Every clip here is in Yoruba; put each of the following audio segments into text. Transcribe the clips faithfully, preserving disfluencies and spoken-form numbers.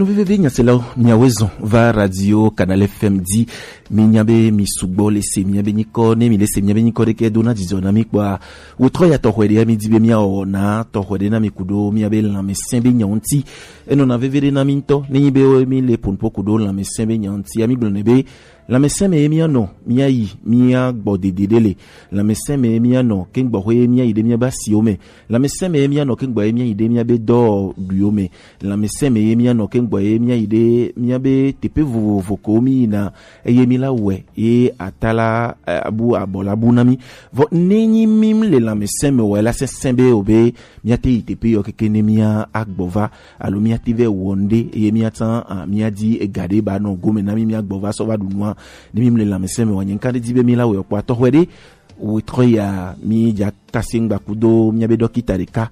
Nous vivons c'est là miawezo va radio canal F M di minyabe misugbo lese minyabe nikone mi lese minyabe nikode ke dona dizona mi kwa wotro ya tohwede mi dibe mia ona tohwede na mikudo miabe la mesembe nyanti eno na vevere na minto nibe mi le ponpo kudo la mesembe nyanti ami blonebe la mesembe mi no mia yi mia gbodedele la mesembe mi no kengbo hoye mia ide mia basiome la mesembe mi no kengbo mia ide mia be do duome la mesembe mi no kengbo mia ide mia be tepe vovo komi na eyemi la we e atala abu abola bunami vo neni mim le la mesembe we la se sembe obe mia te tepe yo kekene mia agbova alo mia tive wonde eyemi atan mia di egade ba no gome na mia agbova so va dunwa ni mim le la mesembe wa nyankade dibe mi la we kwa to hwede witroya mi ja kasingba kudo mia be dokita reka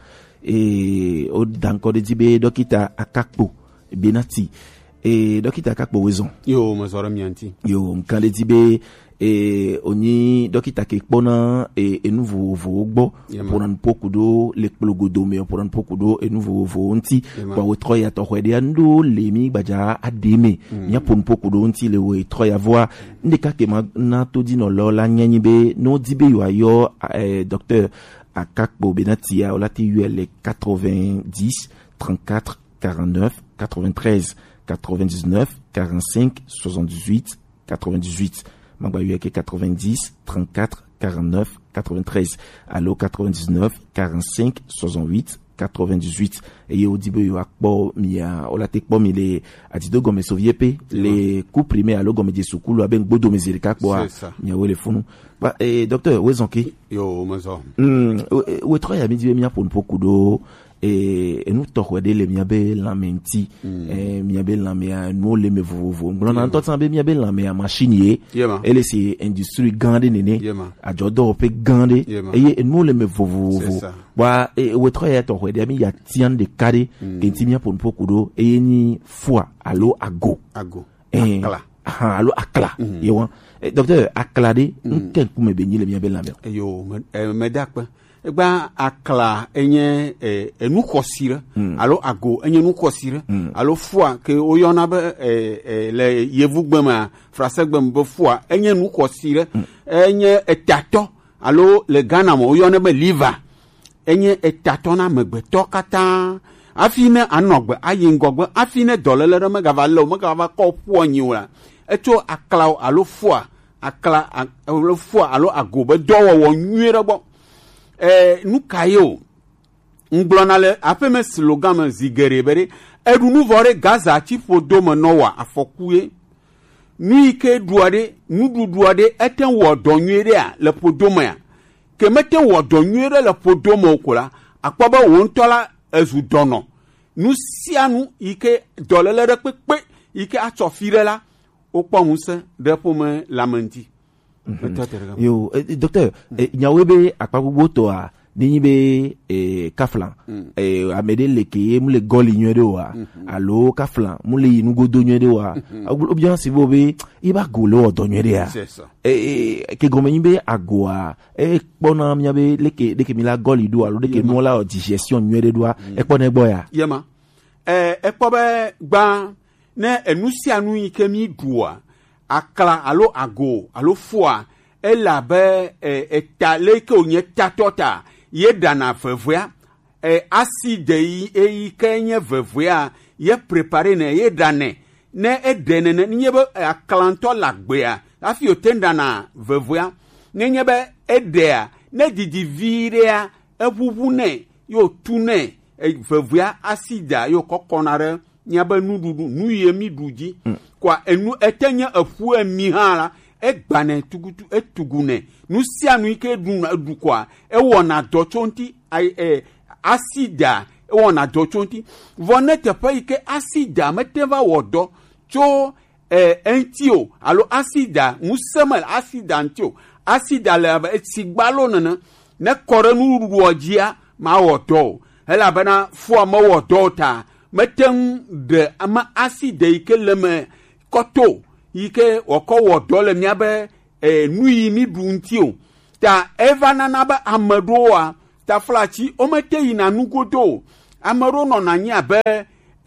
e o danko de dibe dokita akakpo benati e dokita akakpo wezon yo mazora mianti yo nkande dibe e oni dokita ke pona e, e nouveau vogbo pour un pouco do le plogodo mais pour un pouco do e nouveau vonti kwa witroya to hwede ando lemi baja ademe nya pour un pouco do onti le witroya voix ndeka ke na to di no lo la nyanyibe no dibe yo ayo eh, docteur akakpo benati ya olati U L quatre-vingt-dix trente-quatre quarante-neuf quatre-vingt-treize quatre-vingt-dix-neuf quarante-cinq soixante-dix-huit quatre-vingt-dix-huit Magba U L quatre-vingt-dix trente-quatre quarante-neuf quatre-vingt-treize allo quatre-vingt-dix-neuf quarante-cinq soixante-huit quatre-vingt-dix-huit et au dibe yo akpo mi a olate kpo mi le adido gome soviepe les coups primés allo gome de sukulu aben gbodo mezirika kpo mi a wele funu ba eh docteur wezonki yo mazo mm we troya mi dibe mi a pour beaucoup do et nous tohwede le miabe lamenti eh miabe lamea no le me vovo nglo na nto tambe miabe lamea machine ye ele c'est industrie gande nene ajodo pe gande et no le me vovo wa e we troya tohwede mi ya tian de kare enti mia pour beaucoup do et ni foi allo ago ago eh allo akla yewa docteur aklade nken kume benyi le miabe lamea yo me dakpa egba akla enye eh, enu kosire mm. alo ago enye nu kosire mm. alo foi ke oyona be eh, eh, le yevugbema français gbem be foi enye nu kosire mm. enye etato alo le Ghana mo oyona be liver enye etato na megbeto kata afine anogbe ayingogbe afine dolele me gava lo me gava ko puonyiwa eto akla alo foi akla alo foi alo ago be dowo wo nwere bo eh nous kayo nglonale apeme slogan me zigerebere edu nu vore gaza ti fodo nowa afokue ni ke duade nu duduade eten wo donwere a le podoma ya ke meten wo donwere le podoma okola akpaba wontola ezu dono nu sianu ike dolele de pepe ike atofire la okpomuse de pome lamenti. Mm-hmm. Yo eh, docteur mm. eh, nyawebe akpagbogbo to a nibe eh kaflan mm. eh amede leke mu le goli nywede wa mm-hmm. allo kaflan mu le inugo do nywede wa mm-hmm. obian si bobe iba golo odo nywede a eh, eh ke gomenyibe agoa eh pona miabe leke leke mi la goli do allo leke no la digestion nywede do mm. e pona egbo ya yema eh e pobe gba ne enusianu ikemi duwa akla alo ago alo foi ela be etale ke onye tatota ye dana vevua e acide yi e kenye vevua ye préparer ne ye dane ne edene ne nye be aklanto lagbea afi otenda na vevua ne nye be edea ne didi virea ebubu ne yo tune e vevua acide yo kokonare nyaba nududu nuye mi duji mm. kwa enu etenya afu emi hala egbane tugutu etugune nu sianu ike du du kwa e wona dochonti ai e asida e wona dochonti vonete pa ike asida meteva wodo cho e entio alo asida musemal asida antio asida le etigbalo nana ne kore nu ruojia ma wodo ela bana fu ma wodo ta metem de ama acide ike leme koto ike okowo dole miabe e nui mi duntio ta evana na ba amadoa ta flachi o mete ina nugodo amaro no na nya be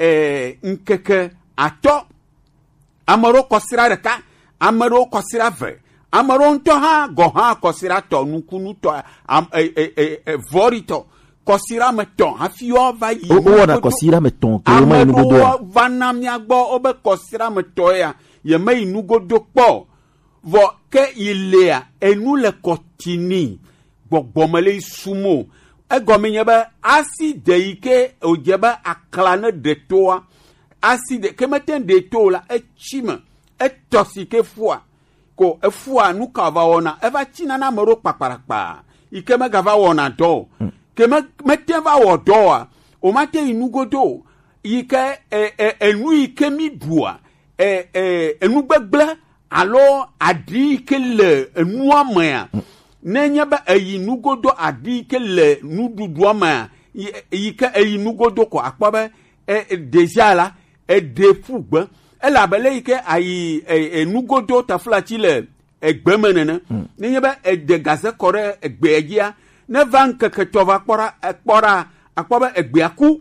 eh, nkeke atɔ amaro kɔsira ɖeka amaro kɔsira ve amaro ŋutɔ hã gɔ hã kɔsira tɔ nukunutɔ am e e e vɔritɔ kɔsira me tɔ hafi va yi o wɔna kɔsira me tɔn ke ma yi nugodo amewo va na mia gbɔ wobe kɔsira me tɔ ya yeme yi nugodo kpɔ vɔ ke yi lea enu le kɔtini gbɔgbɔme le sumo egɔme nye be asi de yi ke wòdze be akla ne de toa asi de ke mete de to la etsi me etɔ si ke fua ko efua nu ka va wɔna eva tsina na ame ɖo kpakparakpa yi ke megava wɔna dɔ ke me mete va wɔ dɔa o mate yi nugodo yi ke enu yi ke mi ɖua enu gbegble alo aɖi yi ke le enua mea nenye be eyi nugodo aɖi yi ke le nuɖuɖua mea yi ke eyi nugodo ko akpɔ be déjà la ede ƒu gbe elabe le yi ke ayi nugodo taflatsi le egbe me nene nenye be ede gaze kɔ ɖe egbea dzia ne va ŋkeke tɔ va kpɔra ekpɔra akpɔ be egbea ku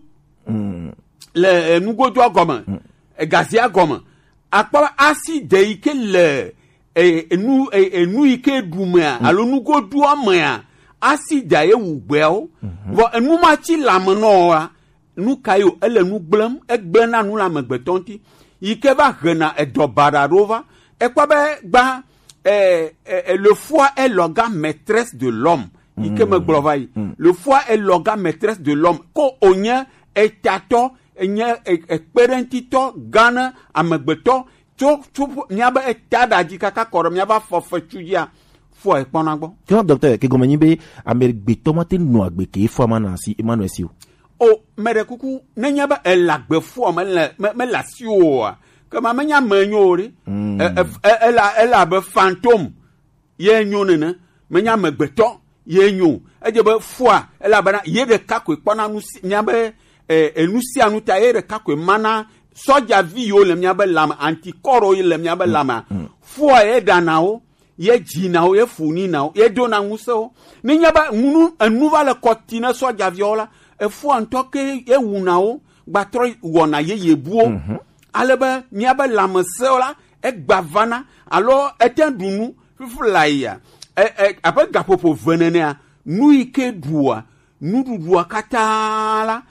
le nugodoa gɔme egazia gɔme akpɔ be asi de yi ke le enu enu yi ke ɖu mea alo nugodoa mea asi da ye wu gbeawo vɔ enu ma tsi lame nɔa nu ka yo ele nu gblem egble na nu le amegbetɔ ŋuti yi ke va hena edɔ baɖa ɖo va ekpɔ be gba le foi est l'organe maîtresse de l'homme yi ke me gblɔ va yi le foi est l'organe maîtresse de l'homme ko onye etatɔ enye ekpeɖeŋutitɔ gã ne amegbetɔ tso tso miabe eta ɖa dzi kaka kɔ ɖe miaba fɔfetsu dzia foi ekpɔna gbɔ. tiɲɛ dɔkita ke gɔmɛ nyi be amegbetɔ ma te nɔ agbe ke foi ma na si ema nɔ esi o. o mɛɖe kuku nenye be ele agbe foi mele mele asi oa kema menya me nyo o ɖe ela ela abe fantôme ye nyo nene menya amegbetɔ ye nyo edze be foi elabena ye ɖeka koe kpɔna nu si miabe enu sia nu ta ye ɖeka koe mana sɔdzavi yiwo le miabe lame antikɔrɔ yi le miabe lame foi ye ɖana wo ye dzina wo ye funi na wo ye dona ŋusẽ wo nenye be nu enu va le kɔti ne sɔdzaviawo la efua ŋutɔ ke ye wuna wo gbatrɔ wɔna yeye buwo ale be miabe lãmesẽwo la egba vana alo ete ɖu nu fifi la yia abe gaƒoƒo ve nenea nu yi ke ɖua nuɖuɖua katã la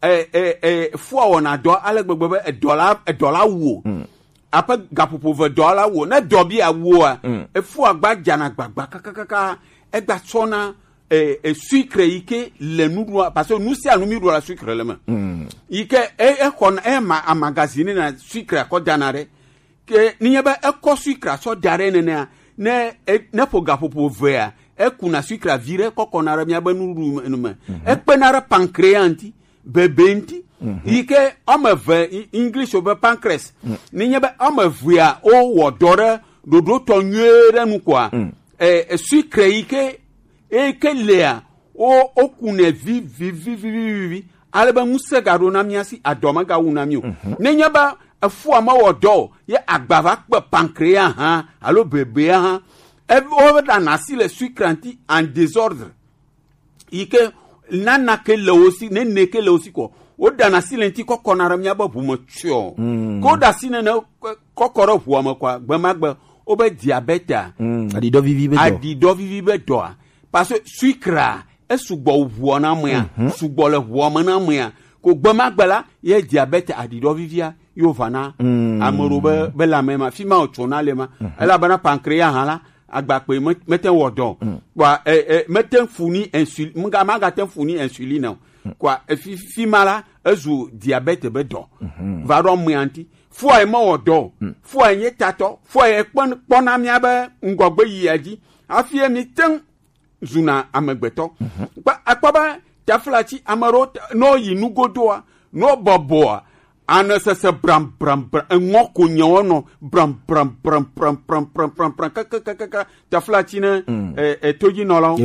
fua wɔna dɔ ale gbegbe be edɔ la edɔ la wo aƒe gaƒoƒo ve dɔ la wo ne dɔ bi awoa efua gba dzana gbagba kakakaka egba tsɔna sucre yi ke le nuɖua parce que nu sia nu mi ɖua la sucre le me yi ke exɔna ema amagazini na sucre akɔ dana ɖe ke nenye be ekɔ sucre sɔ da ɖe nenea ne ne ƒo gaƒoƒo vea ekuna sucre vi ɖe kɔkɔna ɖe miabe nuɖuɖu me ekpena ɖe pancréas ŋuti bebe ŋuti yi ke ɔme eve english be pancreas nenye be ɔme evea wowɔ dɔ ɖe ɖoɖo tɔ nyuie ɖe nu koa sucre yi ke eyi ke lea wo okune vi vi vi vi vi vi ale be ŋusẽ gaɖo na mia si adɔ megawu na mi o nenye be efua mewɔ dɔ o ye agba va kpe pancréas hã alo bebea hã wo ɖana asi le sucre ŋuti en désordre yi ke nana ke le wo si nene ke le wo si kɔ wo ɖana asi le ŋuti kɔkɔna ɖe miabe ʋu me tsyɔ ko ɖe asi nene kɔkɔ ɖe ʋua me kɔa gbemagbe wo be diabeta aɖidɔ vivi be dɔ aɖidɔ vivi be dɔa parce que sucre esugbɔ ʋua na mea sugbɔ le ʋua me na mea ko gbemagbe la ye diabete aɖidɔ vivia yo va na ame ɖewo be be lãme ma fi ma wotsona le ma elabena pancréas hã la agbakpe mete wɔ dɔ kɔa mete funi insuline mga magate funi insuline o kɔa fi fi ma la ezu diabete be dɔ va ɖɔ mea ŋuti fua ye mewɔ dɔ fua ye nye tatɔ fua ye kpɔna miabe ŋgɔgbe yia dzi hafi ye mi te zuna amegbetɔ akpɔ be taflatsi ame ɖewo no yi nugodoa no bɔbɔa anesese bram bram bram eŋɔ ko nyewo nɔ bram bram bram bram bram bram bram bram kakakakaka taflatsi ne todzinɔlawo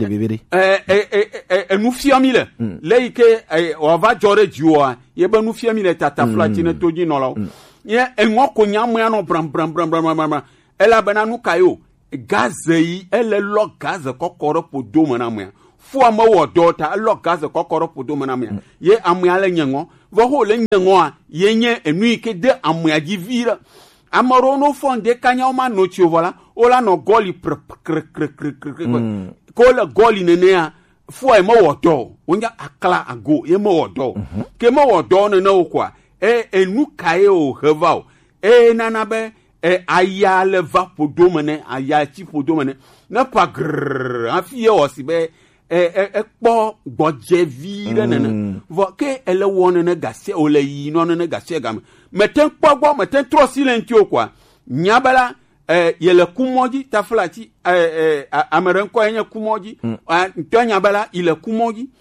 enufiami le le yi ke wòava dzɔ ɖe dziwoa yebe nufiami le taflatsi ne todzinɔlawo ye eŋɔ ko nyamea nɔ bram bram bram bram bram elabena nu ka yo gaze yi ele lɔ gaze kɔkɔ ɖe ƒodome na mea fua me wɔ dɔ ta elɔ gaz kɔkɔrɔ ƒodo me na mea ye amea le nye ŋɔ vɔ ho le nye ŋɔa ye nye enu yi ke de amea dzi vi ɖe ame ɖewo no fɔ ŋdɛ kanya wo ma no tsi o vɔ la wo la nɔ gɔli pre kre kre kre kre kre ko le gɔli nenea fua ye me wɔ dɔ wo nya akla ago ye me wɔ dɔ ke me wɔ dɔ nene o koa e enu ka ye o he va o e nana be e aya le va ƒodo me ne aya tsi ƒodo me ne ne pa grrr hafi ye wɔ si be ekpɔ gbɔdze vi ɖe nene vɔ ke ele wɔ nene gase o le yi nɔ nene gase game mete kpɔ gbɔ mete trɔ si le ŋuti o koa nyabela ye le kumɔ dzi tafla ti ame ɖe ŋkɔ nye kumɔ dzi ŋutɔ nyabela yi le kumɔ dzi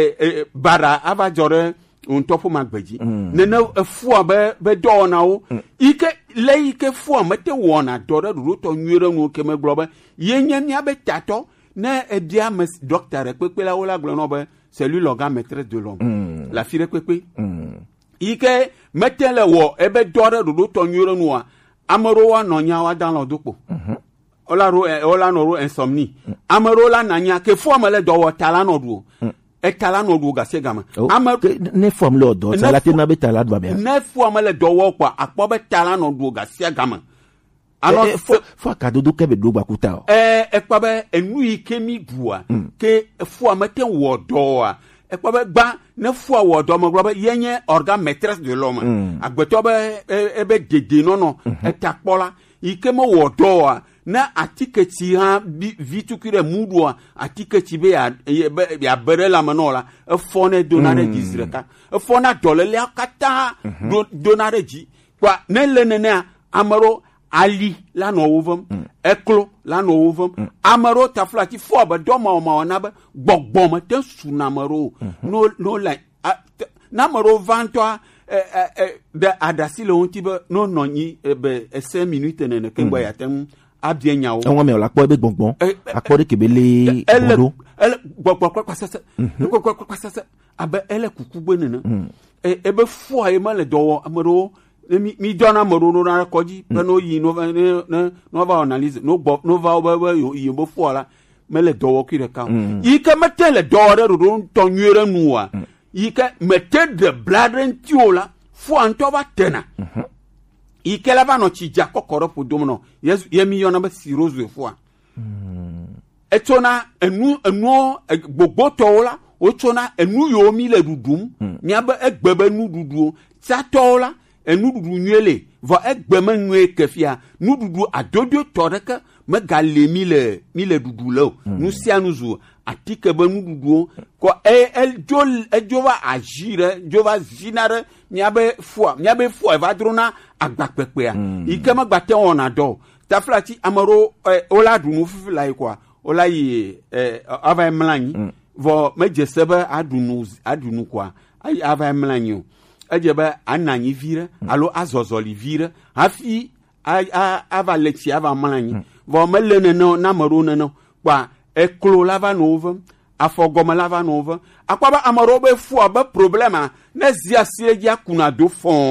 bara ava dzɔ ɖe ŋutɔ ƒe magbedzi nene efua be be dɔwɔnawo yi ke le yi ke fua mete wɔna dɔ ɖe ɖoɖo tɔ nyuie ɖe ŋu ke megblɔ be ye nye miabe tatɔ ne edia me docteur kpekpe la wo la gblɔ no be c'est lui l'organe maîtresse de l'homme mm. la fi de kpekpe mm. ike mete le wo ebe do re do to nyure nu a amero wa no nya wa dan lo dokpo mhm ola ro ola no ro insomnie mm. amero la nanya ke fo amele do wo tala no do mm. e tala no do ga se gama oh, amero ne form lo do tala te na be tala do ba ne fo amele do wo kwa akpo be tala no do ga se gama alors eh, fo fo akadodo kebe do gbakuta o eh ekpa be enu yi kemi bua mm. ke fo amete wo do a ekpa be gba ne fo wo do mo gba yenye organe maîtresse de l'homme mm. agbeto be e be dede no no mm -hmm. etakpola ikemo wo do a na atike ti ha vitu kire mudu a atike ti be ya ya bere la manola e fo ne donare dizreka e fo na dole le akata mm -hmm. do, donare ji kwa ne le ne ne amaro ali la no wovem mm. eklo la no wovem mm. amaro tafla ti fo ba do ma ma na ba gbogbo ma te suna maro mm -hmm. no no la na maro vanto eh, eh, de adasi le onti be no no ni eh, be eh, cinq minutes ne ne kengba ya tem abien nyawo e won me la po be gbongbon akore kebele bodo ele gbogbo kwa sese gbogbo kwa sese abe ele kukugbe ne ne e e be fo aye ma le do amaro mi mi dona moro no na koji pe no yi no no no va analyse no bo no va ba yi bo fo la me le do ki re ka yi ke mete le do re ro to nyere nu a yi ke mete de bladren tiola fo anto ba tena yi ke la va no chi ja kokoro po do no yes ye mi yona ba cirrhose fo a etona enu enu gbogbo to la o tona enu yo mi le dudum nya ba egbebe nu dudu ta to la enu dudu nyele va egbeme nwe kefia nu dudu adodo toreka me gale mi le mi le dudu lo nu sia nu zu atike be nu dudu ko e el jol e jova agire jova zinare miabe fo miabe fo e va drona agbapekpe a ikema gbate ona do taflati amaro ola dunu fifila ikwa ola yi eh ava mlanyi vo meje sebe adunu adunu kwa ai ava mlanyi ejebe ananyi vire alo azozoli vire hafi ava lexi ava mlanyi vo melene no na maro no kwa eklo lava nova afogoma lava nova akwaba amaro be fu aba problema na zia siregia kuna do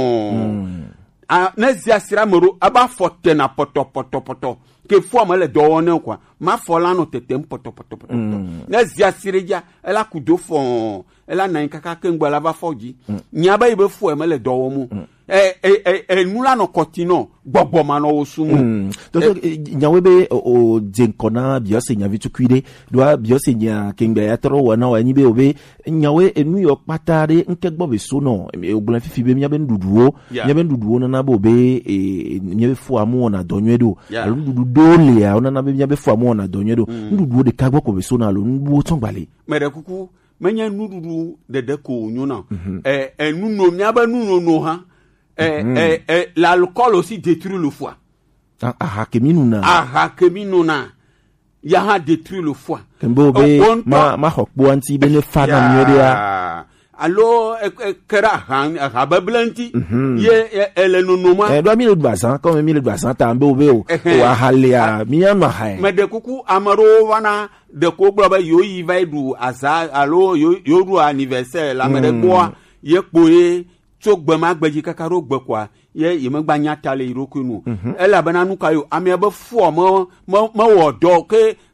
fon a na zia sira maro aba fote na poto poto poto ke fu amale do wona kwa ma fola no tete poto poto poto na zia siregia ela kudo fon ela nan kaka kengba lava foji nyaba ibe fu amale do wo mu eh eh eh nula no kotino gbogbo ma no osumu donc nyawe be o jenkona biose nya vitukwide doa biose nya kengba ya tro wana wa nyibe obe nyawe enu yo patare nkegbo be so no ogbulan fifi be nyabe nduduo nyabe nduduo na na bo be nyabe fu amu na donywedo alu ndudu dole ya ona na be nyabe fu amu na donywedo nduduo de kagbo ko be so na lo nduduo tongbale mere kuku menya ndudu de de ko nyuna eh enu no nyabe nu no ha Eh, mm. eh, eh, l'alcool aussi détruit le foie. Ah, ah, keminuna. Ah, keminuna. Yaha détruit le foie. Kembo be ma ma hokbo anti be ne fana nyedea. Allo kera han habablanti ye ele no noma. Eh do mi le basan comme mi le basan tambe obe o wa halia mi an ma hai. Me de kuku amaro wana de ko gba yo yi vai du aza allo yo yo du anniversaire la me de boa ye poe so gbema gbeji kakaro gbekwa ye yemegba nyata le irokunu ela bana nu kayo ame be fu mo mo wo do ke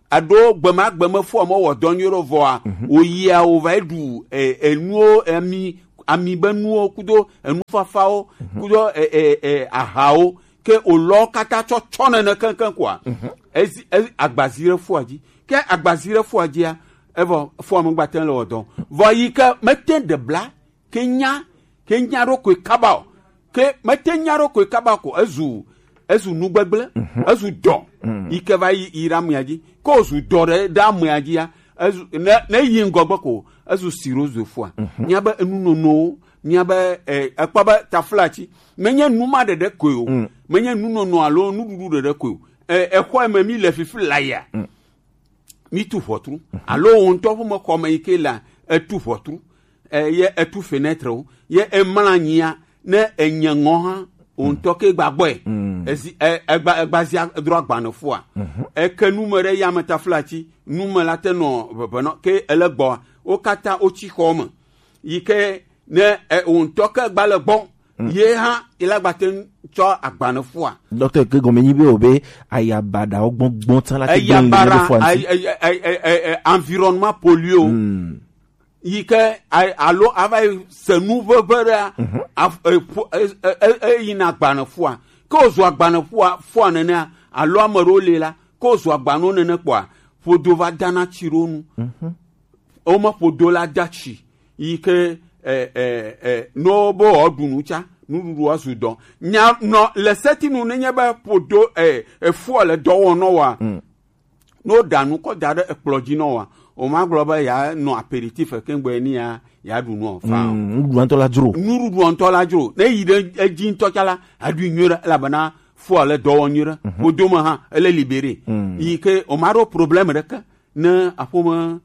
ado gbema gbema fo mo wo don yoro voa oyia over du enuo ami ami benuo kudo enu fafao kudo e e e ahao ke olo kata cho chona na kankan kwa ezi agbazire fo aji ke agbazire fo aji a evo fo mo gbaten lo don voyi ke meten de bla kenya kenya ro ko kabao ke meten nyaro ko kabao ko ezu ezu nugbegble ezu do ike va iramu yaji ko zu do re da mu yaji ya ezu na na yi ngogbo ko ezu sirozo fo nya ba enu no nya ba e akpa ba taflachi menye numa de de ko menye nu no alo nu dudu de de ko e e ko ma mi le fifi laya mi tu fotru alo on to mo ko ma ike la e tu fotru e ye e tu fenêtre ye e malanyia na enyango ha on toke gbagbo e ezi egba egbazia droit gbanofo a e ke numere ya metaflachi numela te no bebeno ke elegbo o kata o chi home yike ne on toke gbale bon ye ha ilagbaten cho agbanofo a docteur ke gomenyi be obe ayabada ogbongbon tan la te gbon le fo anti environnement pollué yike alo avai se nouveau bera e ina gbanofo a ko zo agbanofo a fo nene alo amaro lela ko zo agbano nene kwa fodo va dana chironu o ma fodo la dachi yike eh eh eh no bo odunucha nuru asudon nya no le setinu nenye ba fodo eh fo le do no wa no danu ko dare exploji no wa o ma global ya no apéritif kengbe ni ya ya du no fa nuru antola juro nuru du antola juro ne yide ejin tokala adu nyura la bana fo le do nyura o do ma ha ele libéré yike o maro problème rek na afoma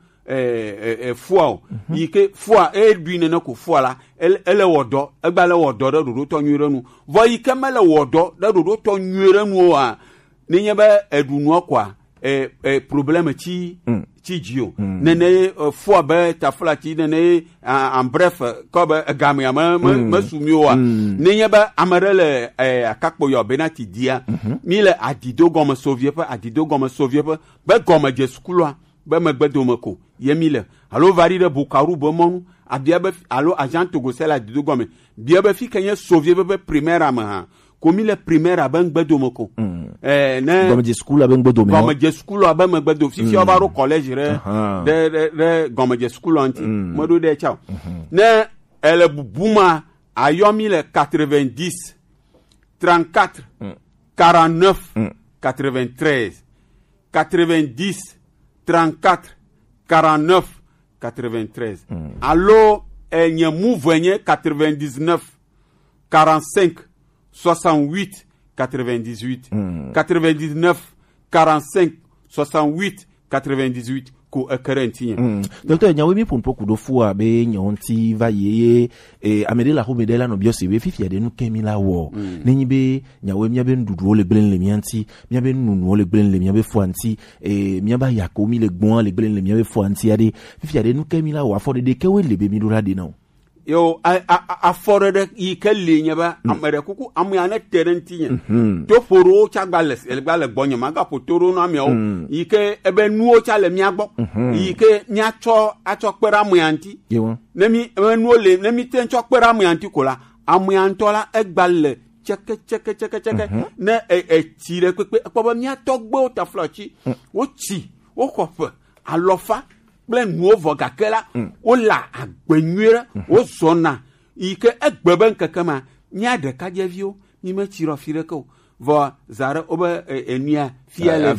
eh eh fo yike fo e du ne ko fo la ele wodo egba le wodo do do to nyura nu vo yike mele wodo do do to nyura nu a ne nyeba edu nu kwa eh eh problème ti ti jio nene fo ba tafla ti nene en bref ko ba gamia ma ma sumioa ne nyeba amarele eh akakpo yo benati dia mi le adido gomo soviet pa adido gomo soviet pa ba gomo je schoolwa ba magbedo mako yemi le allo varire bukaru bo mon abia ba allo agent togo sela adido gomo bia ba fi kanye soviet ba primaire ama komi le primaire aban gbedo mako eh na gomo je school aban gbedo gomo je school aban magbedo fi fi obaro college re de de gomo je school anti modo de chao na ele bubuma ayomi le quatre-vingt-dix trente-quatre quarante-neuf quatre-vingt-treize quatre-vingt-dix trente-quatre quarante-neuf quatre-vingt-treize allo enye mouvenye quatre-vingt-dix-neuf quarante-cinq soixante-huit quatre-vingt-dix-huit quatre-vingt-dix-neuf quarante-cinq soixante-huit quatre-vingt-dix-huit ko ekerentien docteur nyawe mi ponpo kudo fua be nyonti va yeye e amede la ho medela no biose be fifi ade nu kemila wo nenyi be nyawe mi abe ndudu le gbelen le mianti mi abe nunu le gbelen le mi abe fuanti e mi aba yakomi le gbon le gbelen le mi abe fuanti ade fifi ade nu kemila wo afode de kewe le be mi dura de no yo a a a forede ikelle nyaba amere kuku amyane terentien to foro chagbales elgbale gbonyo maga potoro no amio ike ebe nuo chale miagbo ike nyacho acho pera amyanti nemi nuo le nemi tencho pera amyanti kola amyantola egbale cheke cheke cheke cheke ne e e tire pepe pobo mi atogbo taflachi o chi o kofe alofa blen nuo vogakela o la agbenyure o zona ike egbeben kakama nya de kajevio ni me tiro fireko vo zare obe enia fia le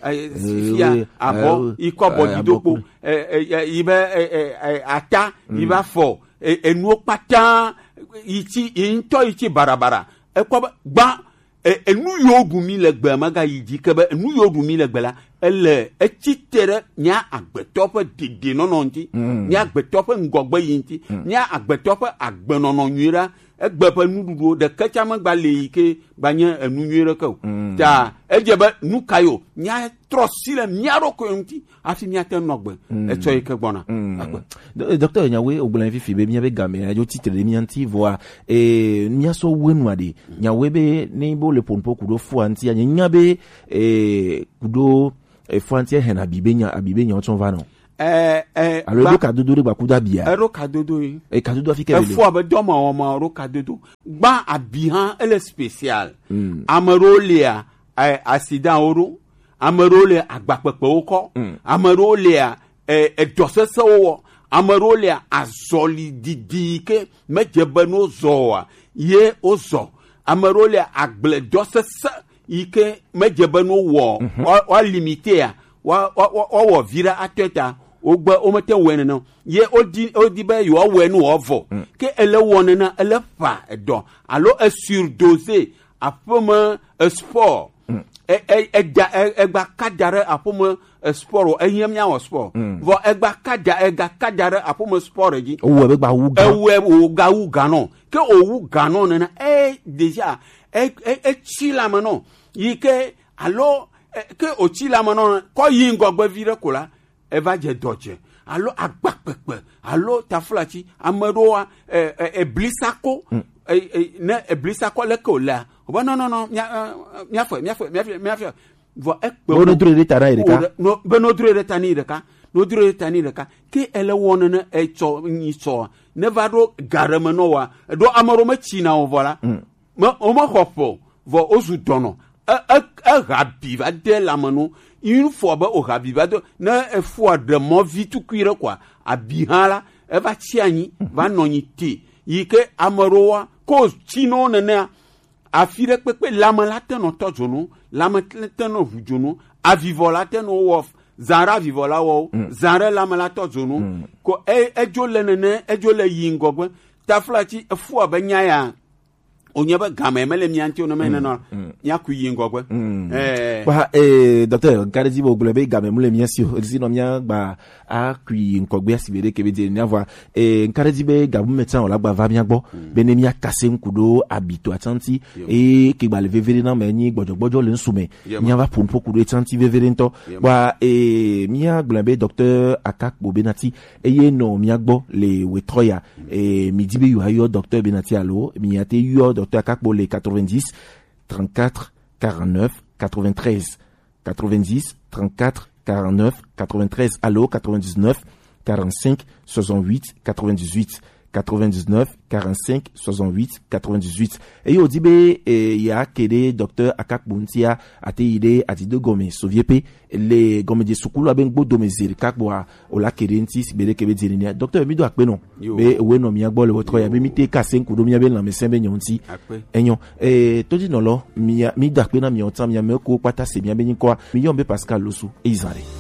fia abo ikobo didoko ibe ata iba fo enuo pata ichi into ichi barabara ekoba gba enu yogu mi legbe maga yiji kebe enu yogu mi legbe la ele echitere nya agbetope dede nononti nya agbetope ngogbe yinti nya agbetope agbenono nyira egbepe nududu de kechama gba leike banye enu nyira ko ta ejebe nukayo nya trosile nyaro ko yinti afi nya ten nogbe echo ike gbona docteur nyawe ogbolan fifi be nya be game ajo titre mi anti voa e nya so wenu ade nyawe be ni bo le ponpo kudo fu anti nya be e kudo e fo antie hen abibenya abibenya o ton va non eh eh alors le kadodo de bakuda bia ero kadodo yi e kadodo afike bele e fo abedomo o ma ro kadodo gba abihan ele special mm. amarolia eh, accident oro amarolia agbapepe oko mm. amarolia eh edosese wo amarolia azoli didike mejebe no zoa ye ozo amarolia agble dosese ike mejebe no wo mm-hmm. o, o limite ya wa wa wa vira ateta ogba o mete wene no ye odi odi be yo wene ovo mm. ke ele wone na ele fa edo alo e surdosé apoma sport mm. e e e egba kadare apoma sport e yem nya wo sport mm. vo egba kada ega kadare apoma sport gi owo e gba wu ga ewe o ga wu ga no ke owu ga no na e déjà e e chila mano yike alo que o chila mano ko yingo gbe vire kola e va je doje allo agbapepe allo tafulachi amaroa e e blisako e ne e blisako le kola bo no no no mia mia fo mia fo mia fo vo e pe no dure de tara ireka no be no dure de tani ireka no dure de tani ireka ke ele wona na e cho ni so ne va do garama no wa do amaro ma china o vola ma o ma hopo vo ozu dono e rabi va de la mano une fois ba o rabi va de na e fois de mo vitu kuire kwa abihala e va chiani va nonyiti yike amaroa ko chino nene afire pepe lama lateno tojono lama lateno vujono avivola teno wof zara vivola wo zara lama latojono ko e ejole nene ejole yingogwe taflachi e fois ba nyaya onyeba game mele mianti ono mena no nyaku yingogwe eh ba eh docteur Nkadezi bo glebe game mule miasio dizino mia gba akui nkogbe asibere kebe de ni avoir eh Nkadezi be gabu metan ola gba va mia gbo bene mia kase nkudo abito atanti e ke gba le vevere na meni gbojogbojo le nsume mia va pompo kudo atanti vevere nto ba eh mia glebe docteur Akakpo Benati eye no mia gbo le wetroya eh midibe yu ayo docteur Benati allo mia te yu docteur Akakpo le quatre-vingt-dix trente-quatre quarante-neuf quatre-vingt-treize quatre-vingt-dix trente-quatre quarante-neuf quatre-vingt-treize allo quatre-vingt-dix-neuf quarante-cinq soixante-huit quatre-vingt-dix-huit quatre-vingt-dix-neuf quarante-cinq soixante-huit quatre-vingt-dix-huit et yo dibe il y a kede docteur Akakpo ntia ate ide ati de gome soviepe le gome de sukulu abengbo domezir kakbo o la kede nti sibere kebe dirinia docteur mi do akpe non be we no mi agbo le wotro ya be mi te kase nkudo mi abe na me sembe nyonti enyon eh to di no lo mi mi do akpe na mi otan mi ameko pata se mi abe nko mi yombe Pascal Losu e izare